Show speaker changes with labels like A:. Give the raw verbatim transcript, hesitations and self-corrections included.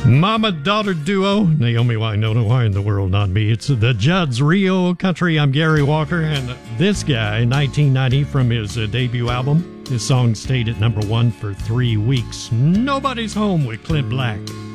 A: Mama-daughter duo, Naomi Winona, why in the world not me? It's the Judds Rio Country. I'm Gary Walker, and this guy, nineteen ninety, from his uh, debut album, his song stayed at number one for three weeks. Nobody's Home with Clint Black.